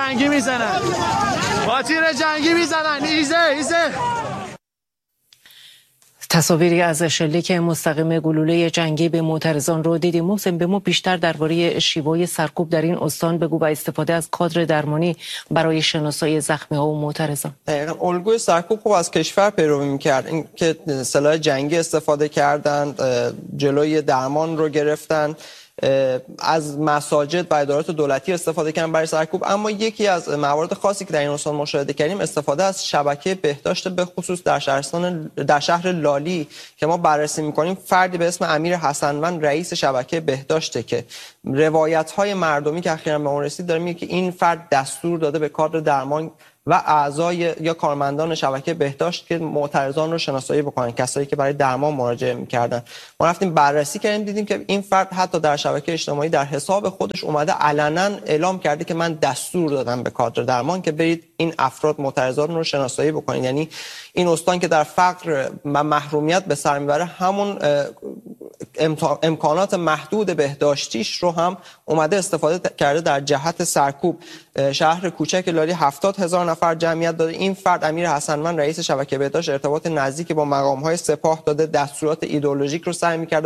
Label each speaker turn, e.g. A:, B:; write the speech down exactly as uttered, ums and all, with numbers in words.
A: جنگی میزنن، با تیر جنگی میزنن. ایزه ایزه
B: تصاویری از شلیک مستقیم گلوله جنگی به معترضان رو دیدیم. محسن، به ما بیشتر درباره شیوه سرکوب در این استان بگو و استفاده از کادر درمانی برای شناسایی زخمی‌ها و معترضان.
C: دقیقاً الگوی سرکوب خوب از کشور پیروی می‌کرد، این که سلاح جنگی استفاده کردن، جلوی درمان رو گرفتن، از مساجد و ادارات دولتی استفاده کردن برای سرکوب. اما یکی از موارد خاصی که در این استان مشاهده کردیم استفاده از شبکه بهداشت، به خصوص در شهرستان در شهر لالی که ما بررسی می‌کنیم. فردی به اسم امیر حسنوند رئیس شبکه بهداشته که روایت‌های مردمی که اخیراً به اون رسید داره میگه که این فرد دستور داده به کادر درمان و اعضای یا کارمندان شبکه بهداشت که معترضان رو شناسایی بکنن، کسایی که برای درمان مراجعه می‌کردن. ما رفتیم بررسی کردیم، دیدیم که این فرد حتی در شبکه اجتماعی در حساب خودش اومده علنا اعلام کرده که من دستور دادم به کادر درمان که برید این افراد معترضان رو شناسایی بکنید. یعنی این استان که در فقر و محرومیت به سر میبره، همون امکانات محدود بهداشتیش رو هم اومده استفاده کرده در جهت سرکوب. شهر کوچک لالی هفتاد هزار نفر جمعیت داره. این فرد امیر حسنوند رئیس شبکه بهداشت ارتباط نزدیک با مقام‌های سپاه داده، دستورات ایدئولوژیک رو سعی می‌کرده